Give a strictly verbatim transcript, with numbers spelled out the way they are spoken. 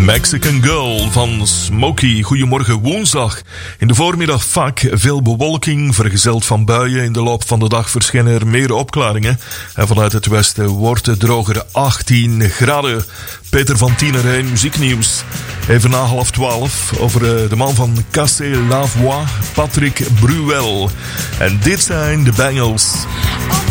Mexican Girl van Smokey. Goedemorgen woensdag. In de voormiddag vaak veel bewolking, vergezeld van buien. In de loop van de dag verschijnen er meer opklaringen. En vanuit het westen wordt het droger achttien graden. Peter van Tienerijn, muzieknieuws. Even na half twaalf over de man van Cassé La Voix, Patrick Bruel. En dit zijn de Bangles.